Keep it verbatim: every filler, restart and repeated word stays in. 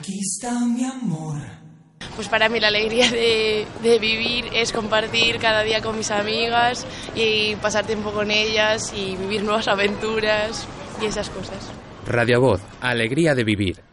Aquí está mi amor. Pues para mí la alegría de, de vivir es compartir cada día con mis amigas y pasar tiempo con ellas y vivir nuevas aventuras y esas cosas. Radio Voz, alegría de vivir.